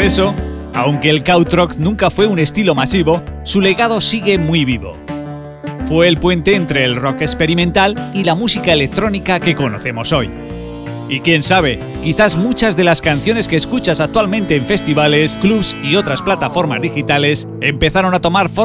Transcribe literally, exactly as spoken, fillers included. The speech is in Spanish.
eso, aunque el krautrock nunca fue un estilo masivo, su legado sigue muy vivo. Fue el puente entre el rock experimental y la música electrónica que conocemos hoy. Y quién sabe, quizás muchas de las canciones que escuchas actualmente en festivales, clubs y otras plataformas digitales empezaron a tomar forma